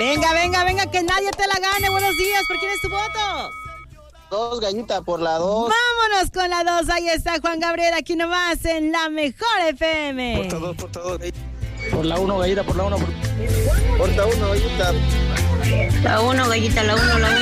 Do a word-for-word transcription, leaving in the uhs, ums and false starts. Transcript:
Venga, venga, venga, que nadie te la gane. Buenos días, ¿por quién es tu voto? Dos, Gallita, por la dos. Vámonos con la dos. Ahí está Juan Gabriel, aquí nomás en la mejor F M. Porta dos, porta dos. Por la uno, Gallita, por la uno. Por... Porta uno, Gallita. La uno, Gallita, la uno, la uno.